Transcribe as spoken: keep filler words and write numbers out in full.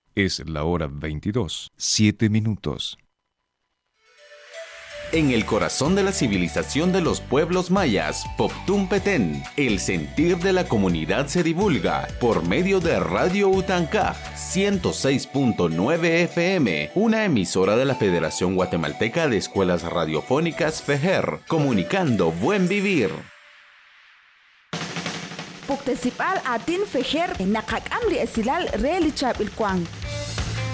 Es la hora veintidós, siete minutos. En el corazón de la civilización de los pueblos mayas, Poptún Petén, el sentir de la comunidad se divulga por medio de Radio Utancaj ciento seis punto nueve F M, una emisora de la Federación Guatemalteca de Escuelas Radiofónicas FEJER, comunicando buen vivir. Puktesipal atin FEJER, nakakam li esilal relichab ilkwang.